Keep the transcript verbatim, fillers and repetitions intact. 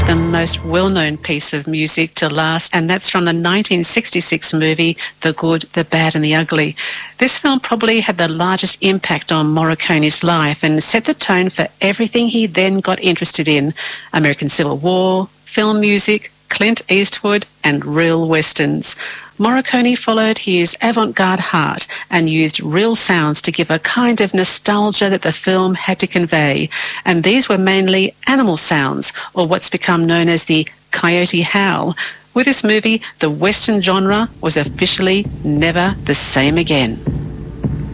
the most well-known piece of music to last, and that's from the nineteen sixty-six movie The Good, the Bad and the Ugly. This film probably had the largest impact on Morricone's life and set the tone for everything he then got interested in: American Civil War, film music, Clint Eastwood and real westerns. Morricone followed his avant-garde heart and used real sounds to give a kind of nostalgia that the film had to convey. And these were mainly animal sounds, or what's become known as the coyote howl. With this movie, the western genre was officially never the same again.